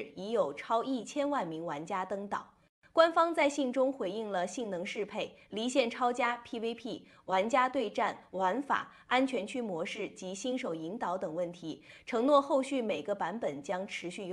至已有超1000万名玩家登岛。官方在信中回应了性能适配、离线超加 PVP、玩家对战、玩法、安全区模式及新手引导等问题，承诺后续每个版本将持续优。